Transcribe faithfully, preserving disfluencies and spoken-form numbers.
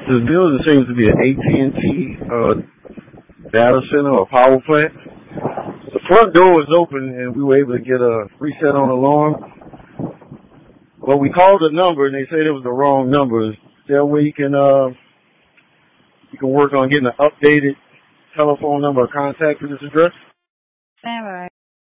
This building seems to be an A T and T uh, data center or power plant. The front door was open and we were able to get a reset on the alarm. But we called the number and they said it was the wrong number. Is there a way you can uh you can work on getting an updated telephone number or contact for this address?